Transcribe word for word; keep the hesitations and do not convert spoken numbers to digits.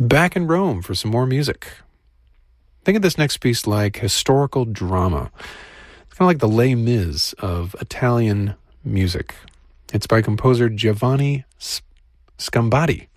Back in Rome for some more music. Think of this next piece like historical drama. It's kind of like the Les Mis of Italian music. It's by composer Giovanni Scambati.